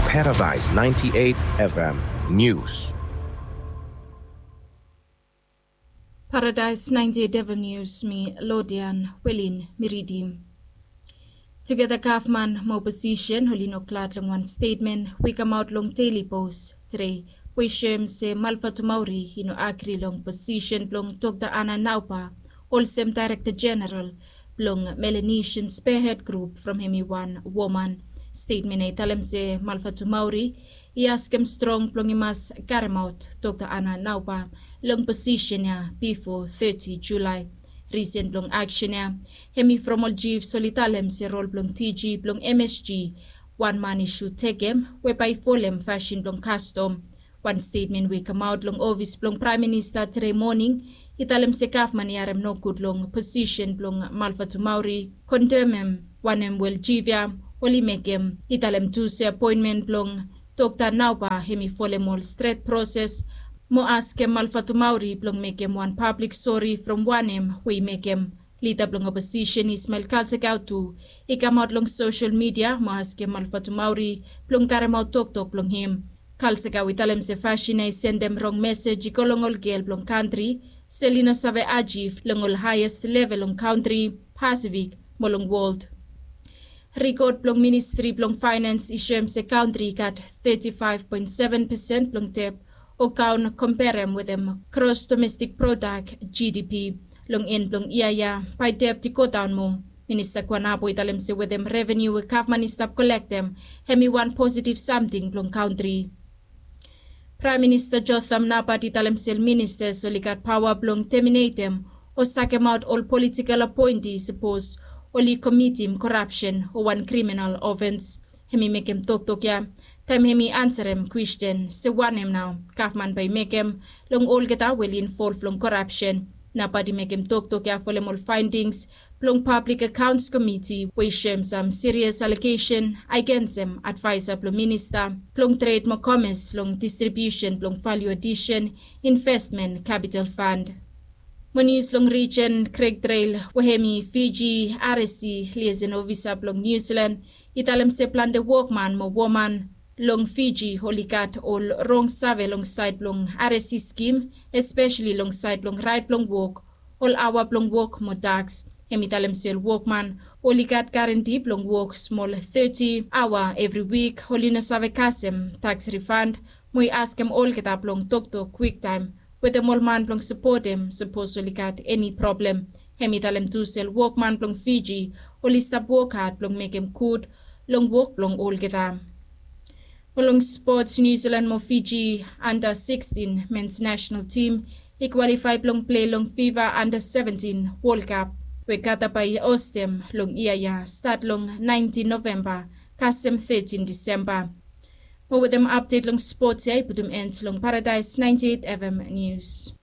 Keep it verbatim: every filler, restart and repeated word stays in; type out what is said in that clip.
Paradise ninety-eight F M News. Paradise ninety-eight F M News, me Lodian, Welin, Miridim. Together government mo opposition holino klat lang one statement we come out long daily post today we shem se Malfatu Mauri hino agri long position long Doctor Anna Naupa also Director General long Melanesian Spearhead Group from hemi one woman statement ay talam se Malfatu Mauri iaskem strong plong imas Garamount Doctor Anna Naupa long position ya before thirty July. Recent long action ya hemi from all G solitalem se role blong T G blong M S G one man issue tegem whereby folem fashion blong custom one statement we come out long office blong Prime Minister today morning italem se government yarem no good long position blong Malfatu Mauri condemn one well jivia oli mekem italem tu se appointment blong Doctor Naupa hemi folem all straight process mo aske Malfatu Mauri blong mekem one public sorry from wanem we mekem lita blong opposition Ismail Kalsekautu ikamot long social media mo aske Malfatu Mauri blong karemaw tok tok blong him Kalsekaw italem se fashion ay sendem wrong message ikolongol gel blong country selina save ajif longol highest level on country Pacific molong world record blong ministry blong finance ishem se country kat thirty-five point seven percent blong tep o kaun comparem with them gross domestic product G D P long in blong iaya by dep tiko down mo Minister Kwanapo italem se with them revenue we government stop collect them hemi one positive something blong country Prime Minister Jotham Napat italem sel minister solikat power blong terminate them o sakem out all political appointees suppose oli committee corruption o one criminal offense hemi mekem tok tok ya Time hemi answerem question se wanem now government by mekem long all geta well involved long corruption napadi mekem tok tok ya folem all findings long public accounts committee we shem some serious allocation against them advisor plong minister long trade mo commerce long distribution long value addition investment capital fund Monis long region Craig Trail wahemi Fiji R S C liaison officer plong New Zealand italem se plan de workman mo woman long Fiji holikat all wrong save long side long R S C scheme especially long side long right long walk all hour long walk mo tax hemitalem sel workman holikat guarantee long walk small thirty hour every week holina save kasem tax refund mo ask him all get up long tok tok quick time with the all man long support him suppose holikat any problem hemitalem tu sel workman long Fiji holista work hard long make him good long walk long all get up Along sports, New Zealand mo Fiji under sixteen men's national team i qualify long play long FIFA under seventeen World Cup. We kata pa i Ostem long iaya start long nineteen November kasem thirteen December. Mo with them update long sports ay putum end long Paradise ninety-eight F M News.